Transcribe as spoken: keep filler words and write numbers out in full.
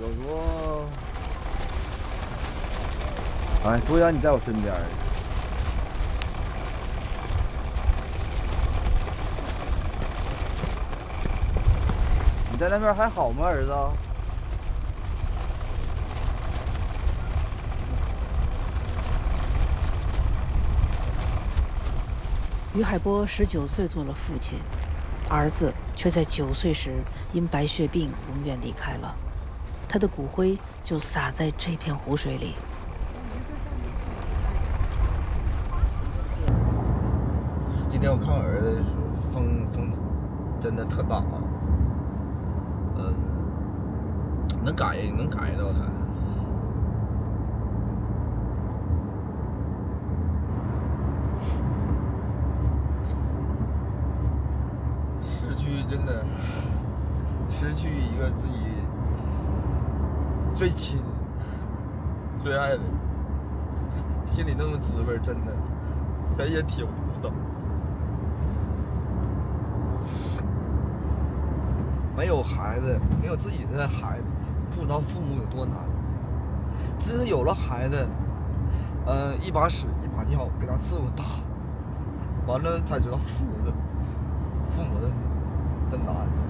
我说，哎，多阳你在我身边。你在那边还好吗，儿子？ 于海波十九岁做了父亲，儿子却在九岁时因白血病永远离开了，他的骨灰就撒在这片湖水里。 今天我看我儿子的时候，风风真的特大啊，嗯，能感应能感应到他。失去真的失去一个自己最亲最爱的，心里那种滋味真的谁也体会不到。没有孩子，没有自己的孩子，不知道父母有多难。只是有了孩子，嗯、呃，一把屎一把尿给他伺候大，完了才知道父母的父母的的难。